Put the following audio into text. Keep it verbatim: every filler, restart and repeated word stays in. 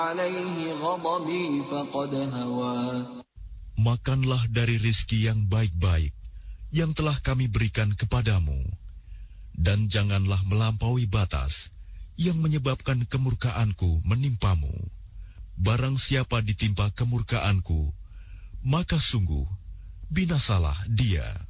عليه غضبي فقد هوى. Makanlah dari rizki yang baik-baik yang telah kami berikan kepadamu, dan janganlah melampaui batas yang menyebabkan kemurkaanku menimpamu. Barang siapa ditimpa kemurkaanku, maka sungguh binasalah dia.